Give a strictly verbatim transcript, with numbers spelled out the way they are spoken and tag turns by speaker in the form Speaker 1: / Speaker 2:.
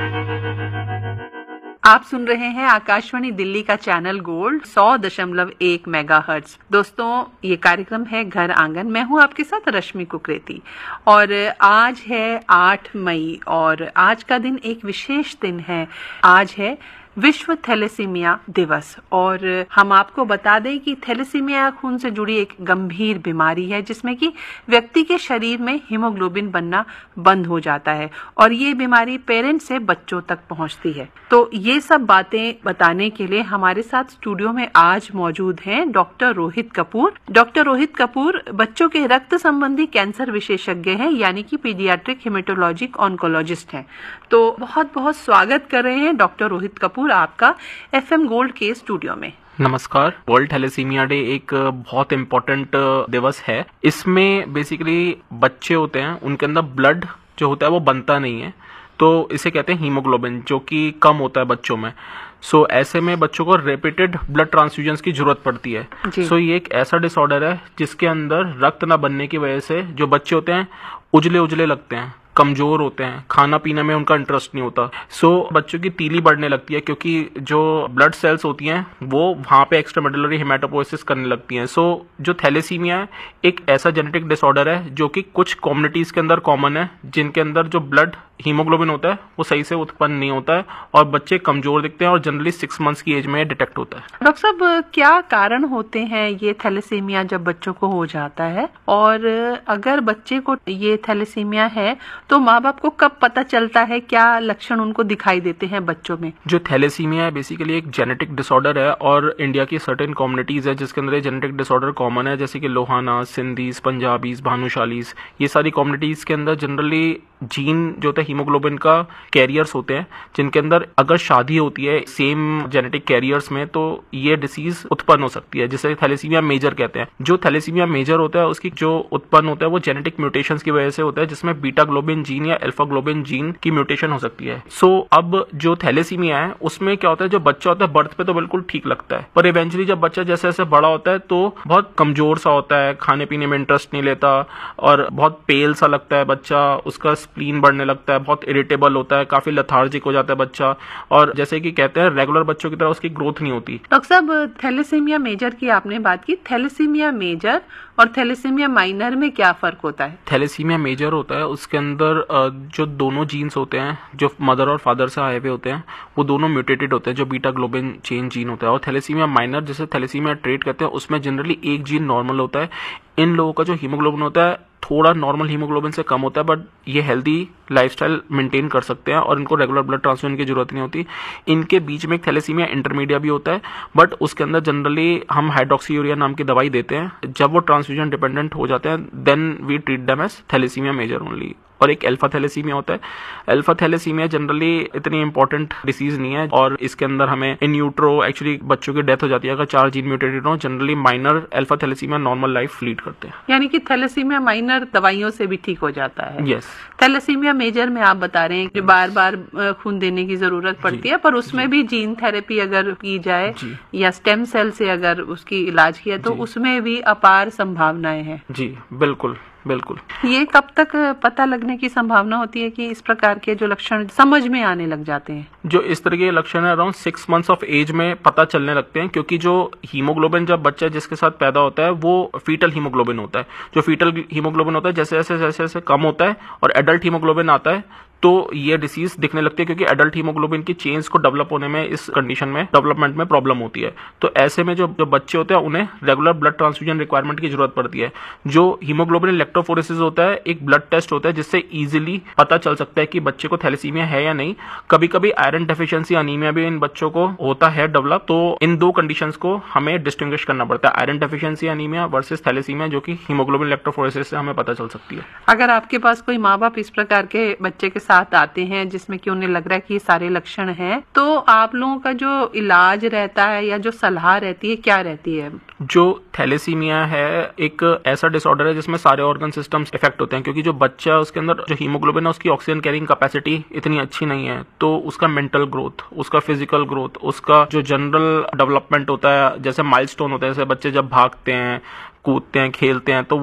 Speaker 1: आप सुन रहे हैं आकाशवाणी दिल्ली का चैनल गोल्ड सौ दशमलव एक मेगाहर्ट्ज। दोस्तों, ये कार्यक्रम है घर आंगन। मैं हूं आपके साथ रश्मि कुकरेती और आज है आठ मई और आज का दिन एक विशेष दिन है। आज है विश्व थैलेसीमिया दिवस और हम आपको बता दें कि थैलेसीमिया खून से जुड़ी एक गंभीर बीमारी है जिसमें कि व्यक्ति के शरीर में हीमोग्लोबिन बनना बंद हो जाता है और ये बीमारी पेरेंट्स से बच्चों तक पहुंचती है। तो ये सब बातें बताने के लिए हमारे साथ स्टूडियो में आज मौजूद हैं डॉक्टर रोहित कपूर। डॉक्टर रोहित कपूर बच्चों के रक्त संबंधी कैंसर विशेषज्ञ हैं, यानी कि पीडियाट्रिक हेमेटोलॉजिक ऑन्कोलॉजिस्ट हैं। तो बहुत बहुत स्वागत कर रहे हैं डॉक्टर रोहित कपूर आपका एफएम गोल्ड के स्टूडियो में।
Speaker 2: नमस्कार। वर्ल्ड थैलेसीमिया डे एक बहुत इम्पोर्टेंट दिवस है। इसमें बेसिकली बच्चे होते हैं, उनके अंदर ब्लड जो होता है वो बनता नहीं है, तो इसे कहते हैं हीमोग्लोबिन, जो कि कम होता है बच्चों में। सो so, ऐसे में बच्चों को रिपीटेड ब्लड ट्रांसफ्यूजन की जरूरत पड़ती है। सो so, ये एक ऐसा डिसऑर्डर है जिसके अंदर रक्त न बनने की वजह से जो बच्चे होते हैं उजले उजले लगते हैं, कमजोर होते हैं, खाना पीने में उनका इंटरेस्ट नहीं होता। सो so, बच्चों की तीली बढ़ने लगती है क्योंकि जो ब्लड सेल्स होती हैं वो वहां पे एक्स्ट्रामेडुलरी हेमाटोपोइसिस करने लगती हैं। सो so, जो थैलेसीमिया है एक ऐसा जेनेटिक डिसऑर्डर है जो कि कुछ कम्युनिटीज के अंदर कॉमन है, जिनके अंदर जो ब्लड हीमोग्लोबिन होता है वो सही से उत्पन्न नहीं होता है और बच्चे कमजोर दिखते हैं और जनरली सिक्स मंथ्स की एज में डिटेक्ट होता है।
Speaker 1: डॉक्टर साहब, क्या कारण होते हैं ये थैलेसीमिया जब बच्चों को हो जाता है, और अगर बच्चे को ये थैलेसीमिया है तो माँ बाप को कब पता चलता है, क्या लक्षण उनको दिखाई देते हैं बच्चों में?
Speaker 2: जो थैलेसीमिया है बेसिकली एक जेनेटिक डिसऑर्डर है और इंडिया की सर्टेन कम्युनिटीज है जिसके अंदर जेनेटिक डिसऑर्डर कॉमन है, जैसे कि लोहाना, सिंधीज, पंजाबीज, भानुशालीज। ये सारी कम्युनिटीज के अंदर जनरली जीन जो होता है हीमोग्लोबिन का कैरियर्स होते हैं, जिनके अंदर अगर शादी होती है सेम जेनेटिक कैरियर्स में तो ये डिसीज उत्पन्न हो सकती है, जिसे थैलेसीमिया मेजर कहते हैं। जो थैलेसीमिया मेजर होता है उसकी जो उत्पन्न होता है वो जेनेटिक म्यूटेशंस की वजह से होता है, जिसमें बीटा ग्लोबिन जीन या अल्फा ग्लोबिन जीन की म्यूटेशन हो सकती है। सो so, अब जो थैलेसीमिया है उसमें क्या होता है, जो बच्चा होता है बर्थ पे तो बिल्कुल ठीक लगता है, पर इवेंचुअली जब बच्चा जैसे जैसे बड़ा होता है तो बहुत कमजोर सा होता है, खाने पीने में इंटरेस्ट नहीं लेता और बहुत पेल सा लगता है बच्चा, उसका स्प्लीन बढ़ने लगता है, बहुत इरिटेबल होता है, काफी लेथार्जिक हो जाता है बच्चा, और जैसे कि कहते हैं रेगुलर बच्चों की तरह उसकी ग्रोथ नहीं होती।
Speaker 1: डॉक्टर साहब, थैलेसीमिया मेजर की आपने बात की, थैलेसीमिया मेजर और थैलेसीमिया माइनर में क्या फर्क होता है?
Speaker 2: थैलेसीमिया मेजर होता है उसके अंदर जो दोनों जीन्स होते हैं जो मदर और फादर से आए हुए होते हैं वो दोनों म्यूटेटेड होते हैं, जो बीटा ग्लोबिन चेन जीन होता है। और थैलेसीमिया माइनर जिसे थैलेसीमिया ट्रेट कहते हैं उसमें जनरली एक जीन नॉर्मल होता है। इन लोगों का जो हीमोग्लोबिन होता है थोड़ा नॉर्मल हीमोग्लोबिन से कम होता है, बट ये हेल्दी लाइफस्टाइल मेंटेन कर सकते हैं और इनको रेगुलर ब्लड ट्रांसफ्यूजन की जरूरत नहीं होती। इनके बीच में एक थैलेसीमिया इंटरमीडिया भी होता है, बट उसके अंदर जनरली हम हाइड्रोक्सीयूरिया नाम की दवाई देते हैं। जब वो ट्रांसफ्यूजन डिपेंडेंट हो जाते हैं then we treat them as thalassaemia major only. और एक अल्फा थैलेसीमिया होता है। अल्फा थैलेसीमिया जनरली इतनी इंपॉर्टेंट डिसीज नहीं है और इसके अंदर हमें इन यूट्रो एक्चुअली बच्चों की डेथ हो जाती है अगर चार जीन म्यूटेटेड हो। Generally minor alpha thalassaemia normal life lead करते हैं,
Speaker 1: यानी कि थैलेसीमिया माइनर दवाइयों से भी ठीक हो जाता है।
Speaker 2: यस।
Speaker 1: थैलेसीमिया मेजर में आप बता रहे हैं कि बार बार खून देने की जरूरत पड़ती है, पर उसमें भी जीन थेरेपी अगर की जाए या स्टेम सेल से अगर उसकी इलाज किया तो उसमें भी अपार संभावनाएं हैं।
Speaker 2: जी बिल्कुल बिल्कुल।
Speaker 1: ये कब तक पता लगने की संभावना होती है कि इस प्रकार के जो लक्षण समझ में आने लग जाते हैं?
Speaker 2: जो इस तरह के लक्षण है around six months of as में पता चलने लगते हैं, क्योंकि जो हीमोग्लोबिन जब बच्चा जिसके साथ पैदा होता है वो फीटल हीमोग्लोबिन होता है। जो फीटल हीमोग्लोबिन होता है जैसे जैसे जैसे जैसे कम होता है और एडल्ट हीमोग्लोबिन आता है तो ये डिसीज दिखने लगती है, क्योंकि एडल्ट हीमोग्लोबिन की चेन्स को डेवलप होने में इस कंडीशन में डेवलपमेंट में प्रॉब्लम होती है। तो ऐसे में जो जो बच्चे होते हैं उन्हें रेगुलर ब्लड ट्रांसफ्यूजन रिक्वायरमेंट की जरूरत पड़ती है। जो हीमोग्लोबिन इलेक्ट्रोफोरेसिस होता है एक ब्लड टेस्ट होता है जिससे इजीली पता चल सकता है कि बच्चे को थैलेसीमिया है या नहीं। कभी कभी आयरन डेफिशिएंसी अनीमिया भी इन बच्चों को होता है डेवलप, तो इन दो कंडीशंस को हमें डिस्टिंग्विश करना पड़ता है, iron deficiency anaemia versus thalassaemia, जो कि हीमोग्लोबिन इलेक्ट्रोफोरेसिस से हमें पता चल सकती है।
Speaker 1: अगर आपके पास कोई माँ बाप इस प्रकार के बच्चे के साथ आते हैं जिसमें कि उन्हें लग रहा है कि ये सारे लक्षण हैं, तो आप लोगों का जो इलाज रहता है या जो सलाह रहती है क्या रहती है?
Speaker 2: जो थैलेसीमिया है एक ऐसा डिसऑर्डर है जिसमें सारे ऑर्गन सिस्टम्स इफेक्ट होते हैं, क्योंकि जो बच्चा है उसके अंदर जो हीमोग्लोबिन है उसकी ऑक्सीजन कैरिंग कैपेसिटी इतनी अच्छी नहीं है, तो उसका मेंटल ग्रोथ, उसका फिजिकल ग्रोथ, उसका जो जनरल डेवलपमेंट होता है, जैसे माइलस्टोन होता है, जैसे बच्चे जब भागते हैं, कूदते हैं, खेलते हैं, तो